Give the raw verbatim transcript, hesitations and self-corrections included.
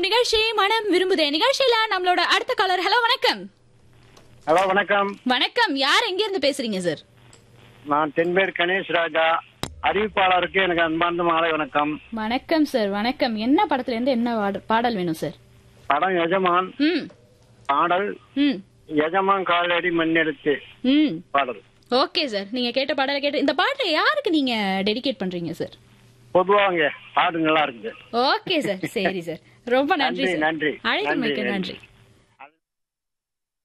நிகழ்ச்சி மனம் விரும்புதே நிகழ்ச்சியில நம்மளோட அடுத்த காலர். ஹலோ வணக்கம். ஹலோ வணக்கம். வணக்கம். யார் எங்க இருந்து பேசுறீங்க சார்? நான் தென்பேர் கணேஷ் ராஜா. அறிவிப்பாளருக்கு எனக்கு அன்பார்ந்த மாலை வணக்கம். வணக்கம் சார். வணக்கம். என்ன படத்துல இருந்து என்ன பாட- பாடல் வேணும் சார்? படம் எஜமான். ம் பாடல் ம் எஜமான் காலடி மண்ணெடுத்து ம் பாடல். Okay sir. நீங்க கேட்ட பாடலை கேட்டு இந்த பாட்டை யாருக்கு நீங்க டெடிகேட் பண்றீங்க சார்? பொதுவாங்க பாடு நல்லா இருக்குது. Okay sir. சரி சார். ரொம்ப நன்றி நன்றி, சார். நன்றி. அழைத்தமைக்கு நன்றி, நன்றி. நன்றி.